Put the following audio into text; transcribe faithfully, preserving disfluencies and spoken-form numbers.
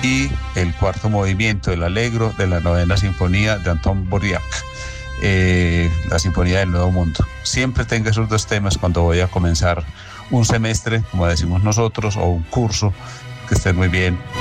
y el cuarto movimiento, el Allegro de la novena sinfonía de Anton Dvořák, eh, la Sinfonía del Nuevo Mundo. Siempre tenga esos dos temas cuando voy a comenzar un semestre, como decimos nosotros, o un curso. Que estén muy bien.